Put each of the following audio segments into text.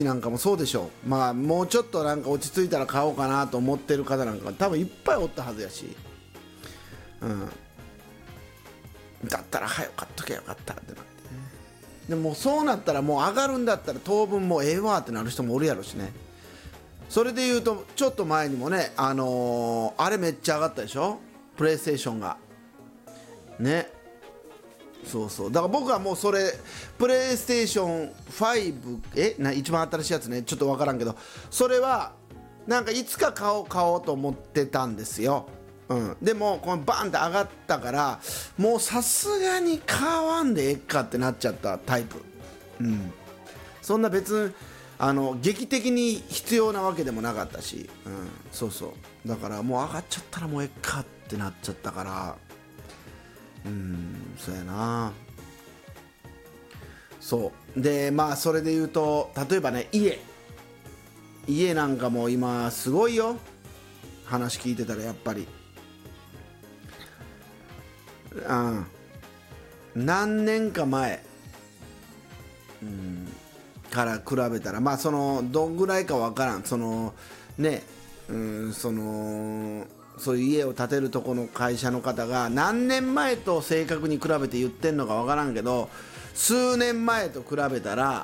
なんかもそうでしょう。まあもうちょっとなんか落ち着いたら買おうかなと思ってる方なんか多分いっぱいおったはずやし、だったら早く買っとけよかったってなってね。でもそうなったらもう上がるんだったら当分もうええわってなる人もおるやろしね。それで言うとちょっと前にもね、あれめっちゃ上がったでしょ、プレイステーションがね。そうそう、だから僕はもうそれプレイステーション5一番新しいやつね、ちょっと分からんけど、それはなんかいつか買おうと思ってたんですよ。でもこのバンって上がったからもうさすがに買わんでええかってなっちゃったタイプ。そんな別に劇的に必要なわけでもなかったし、そうそう、だからもう上がっちゃったらもうええかってなっちゃったから、そうやな。そうで、まあそれで言うと例えばね、家なんかも今すごいよ、話聞いてたらやっぱり何年か前、から比べたら、まあそのどんぐらいかわからん、そのね、そういう家を建てるとこの会社の方が何年前と正確に比べて言ってんのかわからんけど、数年前と比べたら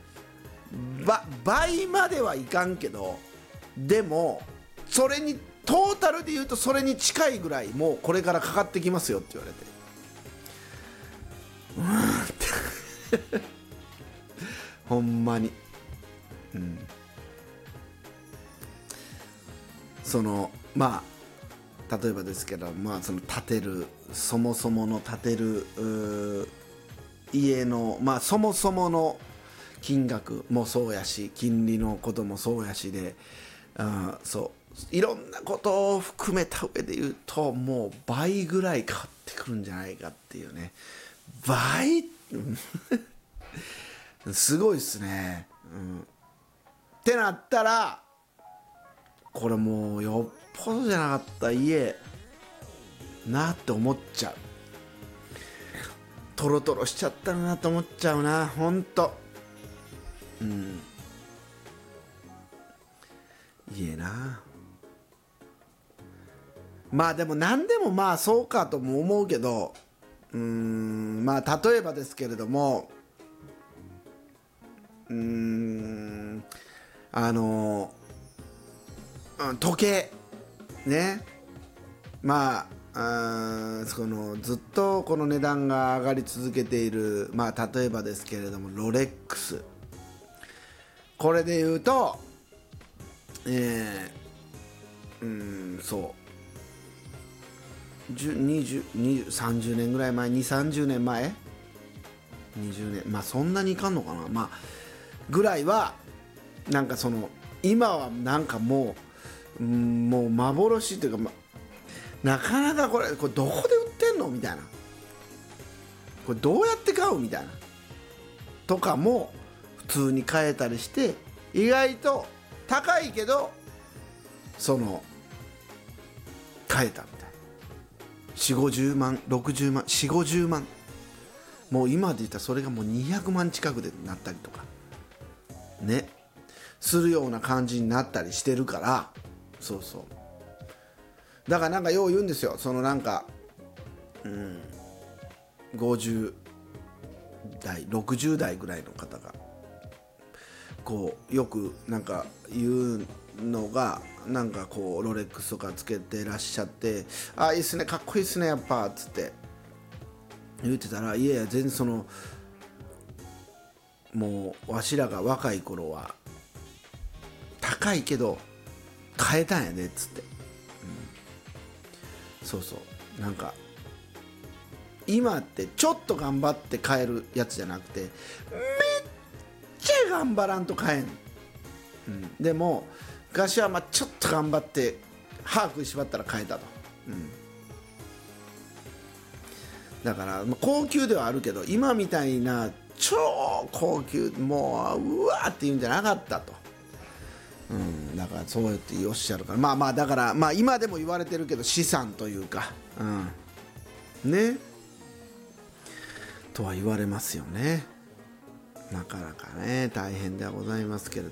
倍まではいかんけど、でもそれにトータルで言うとそれに近いぐらいもうこれからかかってきますよって言われて、ほんまに、そのまあ例えばですけど、まあそのそもそもの建てる家のまあそもそもの金額もそうやし、金利のこともそうやしで、そういろんなことを含めた上で言うともう倍ぐらい変わってくるんじゃないかっていうね。倍すごいっすね。ってなったらこれもうよっぽどじゃなかった家なって思っちゃう。トロトロしちゃったなと思っちゃうな、ほんと。家な。まあでも何でもまあそうかとも思うけど、まあ例えばですけれども、時計ね、まあそのずっとこの値段が上がり続けている、まあ例えばですけれどもロレックス、これで言うとそう30年ぐらい前、30年前、20年、まあそんなにいかんのかな、まあぐらいはなんかその今はなんかもう幻というか、なかなかこれどこで売ってんのみたいな、これどうやって買うみたいなとかも普通に買えたりして、意外と高いけどその買えたみたいな、4050万60万4050万、もう今で言ったらそれがもう200万近くでなったりとかねするような感じになったりしてるから、そうそうだからなんかよう言うんですよ、そのなんか50代60代ぐらいの方がこうよくなんか言うのが、なんかこうロレックスとかつけてらっしゃって、あ、いいっすね、かっこいいっすねやっぱっつって言ってたら、いやいや全然そのもうわしらが若い頃は高いけど買えたんやでっつって、そうそうなんか今ってちょっと頑張って買えるやつじゃなくてめっちゃ頑張らんと買えん、でも昔はまあちょっと頑張って歯食いしばったら買えたと、だから高級ではあるけど今みたいな超高級もううわーって言うんじゃなかったと、だからそうやっておっしゃるから、まあまあだからまあ今でも言われてるけど資産というか、ねとは言われますよね。 なかなかね大変ではございますけれ